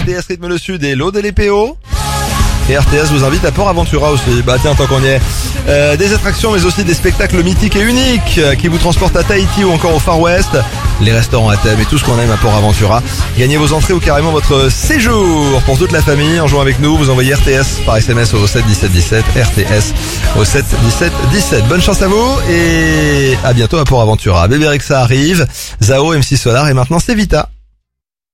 RTS rythme le sud et l'Aude et les PO. Et RTS vous invite à Port Aventura aussi. Bah tiens, tant qu'on y est. Des attractions mais aussi des spectacles mythiques et uniques qui vous transportent à Tahiti ou encore au Far West. Les restaurants à thème et tout ce qu'on aime à Port Aventura. Gagnez vos entrées ou carrément votre séjour pour toute la famille. En jouant avec nous, vous envoyez RTS par SMS au 7 17 17. RTS au 7 17 17. Bonne chance à vous et à bientôt à Port Aventura. Bébé Rexha arrive. Zao, MC Solar et maintenant c'est Vita.